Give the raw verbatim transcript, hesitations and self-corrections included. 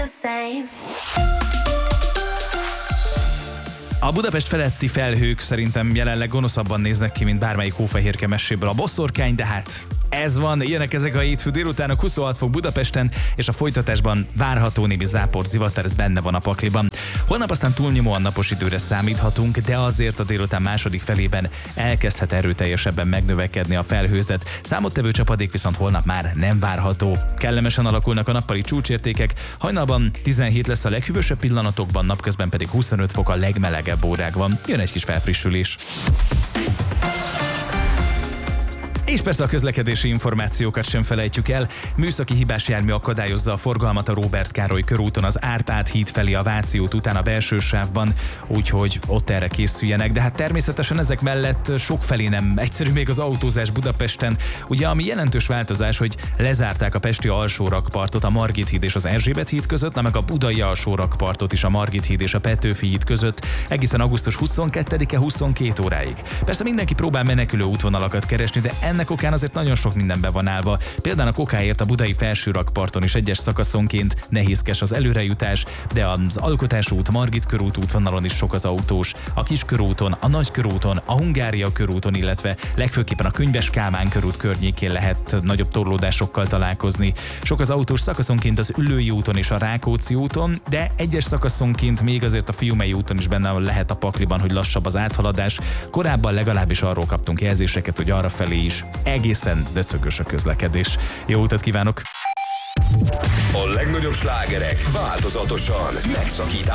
A Budapest feletti felhők szerintem jelenleg gonoszabban néznek ki, mint bármelyik hófehérke meséből a boszorkány, de hát ez van, ilyenek ezek a hétfő délutánok, huszonhat fok Budapesten, és a folytatásban várható némi zápor, zivatar, ez benne van a pakliban. Holnap aztán túlnyomóan napos időre számíthatunk, de azért a délután második felében elkezdhet erőteljesebben megnövekedni a felhőzet. Számottevő csapadék viszont holnap már nem várható. Kellemesen alakulnak a nappali csúcsértékek, hajnalban tizenhét lesz a leghűvösebb pillanatokban, napközben pedig huszonöt fok a legmelegebb órákban. Jön egy kis felfrissülés. És persze a közlekedési információkat sem felejtjük el. Műszaki hibás jármű akadályozza a forgalmat a Róbert Károly körúton az Árpád híd felé a Váci út után a belső sávban, úgyhogy ott erre készüljenek. De hát természetesen ezek mellett sokfelé nem egyszerű még az autózás Budapesten. Ugye ami jelentős változás, hogy lezárták a pesti alsórakpartot a Margit híd és az Erzsébet híd között, na meg a budai alsórakpartot is a Margit híd és a Petőfi híd között egészen augusztus huszonkettedike huszonkettő óráig. Persze mindenki próbál menekülő útvonalakat keresni, de ennek okán azért nagyon sok minden be van állva. Például a Kokáért a budai felsőrakparton is egyes szakaszonként nehézkes az előrejutás, de az Alkotás út, Margit körút útvonalon is sok az autós. A Kiskörúton, a Nagykörúton, a Hungária körúton, illetve legfőképpen a Könyves Kálmán körút környékén lehet nagyobb torlódásokkal találkozni. Sok az autós szakaszonként az Üllői úton és a Rákóczi úton, de egyes szakaszonként még azért a Fiumei úton is benne lehet a pakliban, hogy lassabb az áthaladás. Korábban legalábbis arról kaptunk jelzéseket, hogy arra felé is egészen döcögös a közlekedés. Jó utat kívánok! A legnagyobb slágerek változatosan megszakításban.